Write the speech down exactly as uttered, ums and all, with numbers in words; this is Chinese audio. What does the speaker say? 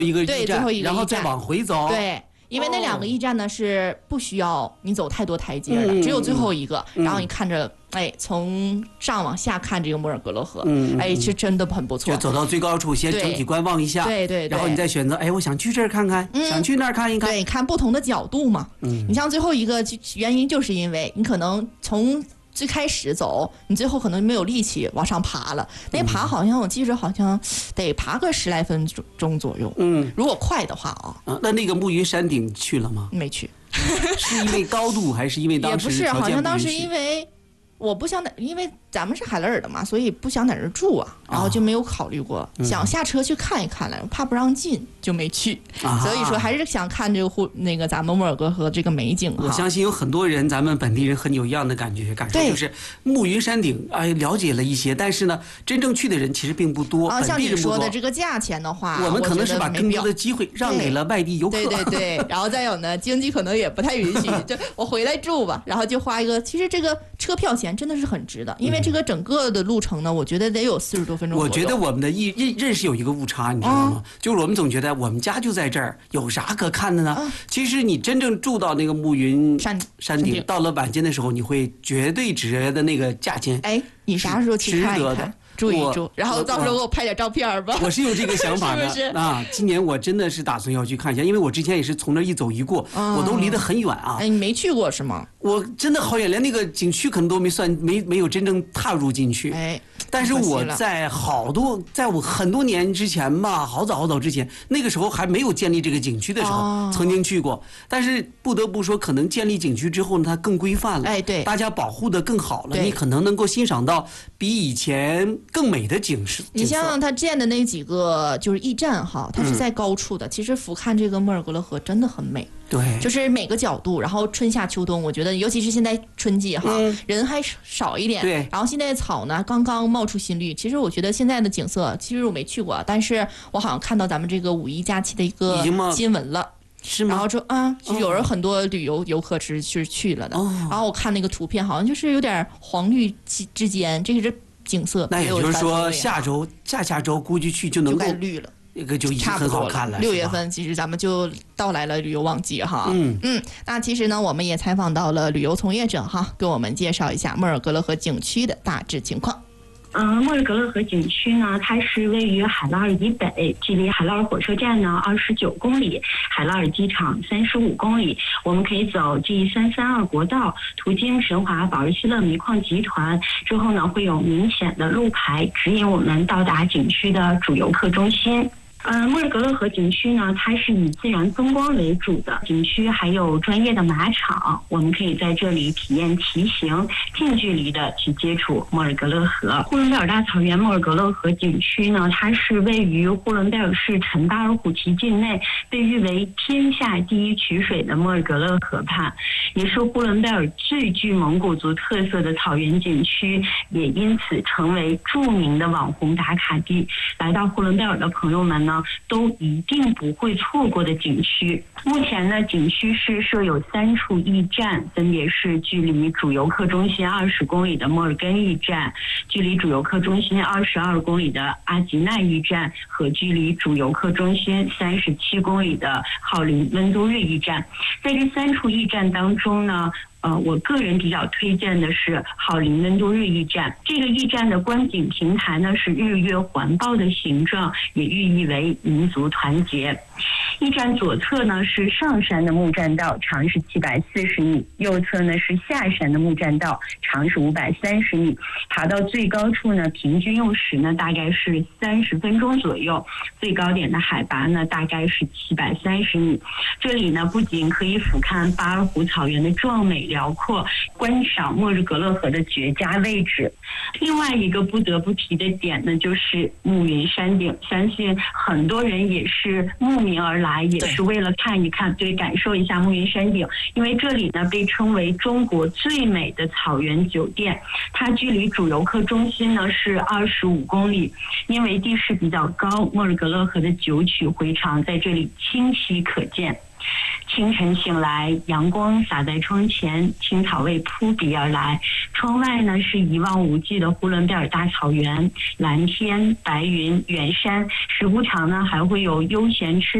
一个驿对，最站， 后一个驿站然后再往回走。 对。因为那两个驿站呢是不需要你走太多台阶的， 嗯、 只有最后一个， 嗯、 然后你看着，哎，从上往下看这个摩尔格勒河， 嗯、 哎，是真的很不错。 就走到最高处，先整体观望一下， 对 对, 对， 然后你再选择，哎，我想去这儿看看，嗯、想去那儿看一看， 对，看不同的角度嘛。嗯，你像最后一个原因，就是因为你可能从最开始走，你最后可能没有力气往上爬了。那爬好像我记着好像得爬个十来分钟左右。嗯，如果快的话啊。 啊，那那个暮云山顶去了吗？ 没去。 是因为高度还是因为当时条件不允许？ 也不是，好像当时因为我不想在，因为咱们是海勒尔的嘛，所以不想在这住啊，然后就没有考虑过，哦、想下车去看一看来，怕不让进就没去。啊、所以说还是想看这个湖那个咱们摩尔格河这个美景。 我相信有很多人，咱们本地人和你有一样的感觉感受，就是暮云山顶哎了解了一些，但是呢，真正去的人其实并不多。 啊，像你说的这个价钱的话， 我们可能是把更多的机会让给了外地游客。 对对对，然后再有呢，经济可能也不太允许，就我回来住吧，然后就花一个，其实这个车票钱真的是很值的，因为这个整个的路程呢，我觉得得有四十多分钟左右。 我觉得我们的认认识有一个误差，你知道吗？嗯、就是我们总觉得我们家就在这儿，有啥可看的呢？嗯、其实你真正住到那个暮云山山顶，到了晚间的时候，你会绝对值的那个价钱。 哎，你啥时候去看一看？住一住，然后到时候给我拍点照片吧。 我是有这个想法的， 是不是啊？今年我真的是打算要去看一下，因为我之前也是从那一走一过，嗯、我都离得很远啊。 哎，你没去过是吗？ 我真的好远，连那个景区可能都没算，没没有真正踏入进去。 哎， 但是我在好多，在我很多年之前吧，好早好早之前，那个时候还没有建立这个景区的时候，哦、曾经去过。但是不得不说，可能建立景区之后呢，它更规范了， 哎，对， 大家保护的更好了，你可能能够欣赏到比以前更美的景。 你像他建的那几个就是驿站哈，它是在高处的，嗯、其实俯瞰这个莫尔格勒河真的很美。 对， 就是每个角度，然后春夏秋冬，我觉得尤其是现在春季哈，嗯、人还少一点。 对， 然后现在草呢刚刚冒出新绿，其实我觉得现在的景色，其实我没去过，但是我好像看到咱们这个五一假期的一个新闻了。 是吗？ 然后说啊，就有人很多旅游游客是是去了的。哦、然后我看那个图片，好像就是有点黄绿之间，这个是。景色， 那也就是说，下周、下下周估计去就能够就绿了， 那个就已经很好看了。 六月份其实咱们就到来了旅游旺季哈。嗯嗯，那其实呢，我们也采访到了旅游从业者哈，给我们介绍一下莫尔格勒河景区的大致情况。 嗯，莫尔格勒河景区呢，它是位于海拉尔以北，距离海拉尔火车站呢二十九公里，海拉尔机场三十五公里。我们可以走 G 三三二国道，途经神华宝尔希勒煤矿集团，之后呢会有明显的路牌指引我们到达景区的主游客中心。呃，莫尔格勒河景区呢，它是以自然风光为主的景区，还有专业的马场，我们可以在这里体验骑行，近距离的去接触莫尔格勒河。呼伦贝尔大草原莫尔格勒河景区呢，它是位于呼伦贝尔市陈巴尔虎旗境内，被誉为天下第一取水的莫尔格勒河畔，也是呼伦贝尔最具蒙古族特色的草原景区，也因此成为著名的网红打卡地。来到呼伦贝尔的朋友们呢，都一定不会错过的景区。目前呢，景区是设有三处驿站，分别是距离主游客中心二十公里的莫尔根驿站，距离主游客中心二十二公里的阿吉奈驿站和距离主游客中心三十七公里的浩林温都日驿站。在这三处驿站当中呢，呃，我个人比较推荐的是浩林温都日驿站。这个驿站的观景平台呢是日月环抱的形状，也寓意为民族团结。驿站左侧呢是上山的木栈道，长是七百四十米；右侧呢是下山的木栈道，长是五百三十米。爬到最高处呢，平均用时呢大概是三十分钟左右，最高点的海拔呢大概是七百三十米。这里呢不仅可以俯瞰巴尔虎草原的壮美辽阔，观赏莫尔格勒河的绝佳位置。另外一个不得不提的点呢，就是暮云山顶，相信很多人也是慕名而来，也是为了看一看，对，感受一下暮云山顶。因为这里呢被称为中国最美的草原酒店，它距离主游客中心呢是二十五公里。因为地势比较高，莫尔格勒河的九曲回肠在这里清晰可见。 清晨醒来，阳光洒在窗前，青草味扑鼻而来。窗外呢是一望无际的呼伦贝尔大草原，蓝天白云远山，时不常呢还会有悠闲吃